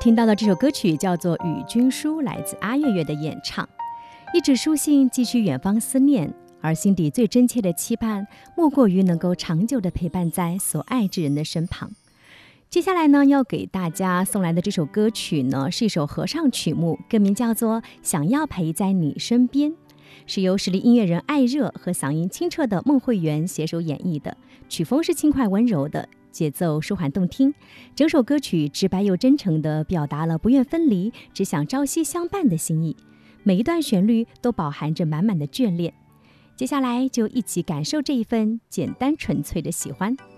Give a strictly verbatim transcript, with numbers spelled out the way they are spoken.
听到的这首歌曲叫做《与君书》，来自阿月月的演唱。一纸书信寄去远方思念，而心底最真切的期盼，莫过于能够长久地陪伴在所爱之人的身旁。接下来呢，要给大家送来的这首歌曲呢，是一首合唱曲目，歌名叫做《想要陪在你身边》，是由实力音乐人艾热和嗓音清澈的孟慧圆携手演绎的，曲风是轻快温柔的，节奏舒缓动听。整首歌曲直白又真诚地表达了不愿分离，只想朝夕相伴的心意，每一段旋律都饱含着满满的眷恋。接下来就一起感受这一份简单纯粹的喜欢。